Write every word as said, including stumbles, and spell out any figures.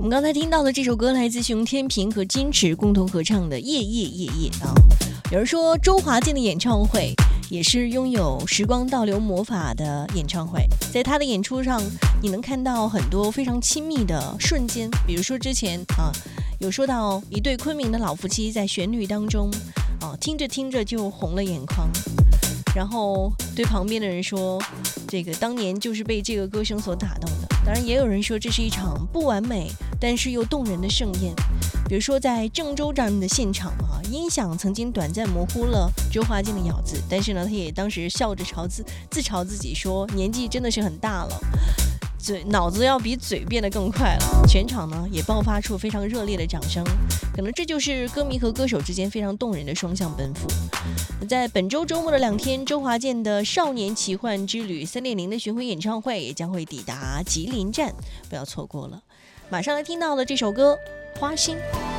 们刚才听到的这首歌来自熊天平和金池共同合唱的《夜夜夜夜》啊。有人说周华健的演唱会也是拥有时光倒流魔法的演唱会，在他的演出上你能看到很多非常亲密的瞬间，比如说之前啊有说到一对昆明的老夫妻在旋律当中啊听着听着就红了眼眶，然后对旁边的人说这个当年就是被这个歌声所打动的。当然也有人说这是一场不完美但是又动人的盛宴，比如说在郑州站的现场啊，音响曾经短暂模糊了周华健的咬字，但是呢他也当时笑着嘲自自嘲自己说年纪真的是很大了，嘴脑子要比嘴变得更快了。全场呢也爆发出非常热烈的掌声，可能这就是歌迷和歌手之间非常动人的双向奔赴。在本周周末的两天，周华健的少年奇幻之旅 三点零 的巡回演唱会也将会抵达吉林站，不要错过了。马上来听到的这首歌《花心》。